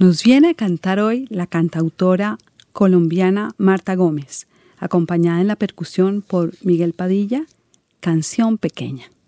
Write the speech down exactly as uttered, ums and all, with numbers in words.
Nos viene a cantar hoy la cantautora colombiana Marta Gómez, acompañada en la percusión por Miguel Padilla, Canción Pequeña.